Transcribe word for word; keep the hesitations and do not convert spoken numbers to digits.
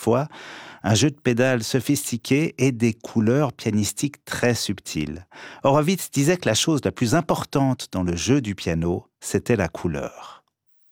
fois, un jeu de pédales sophistiqué et des couleurs pianistiques très subtiles. Horowitz disait que la chose la plus importante dans le jeu du piano, c'était la couleur.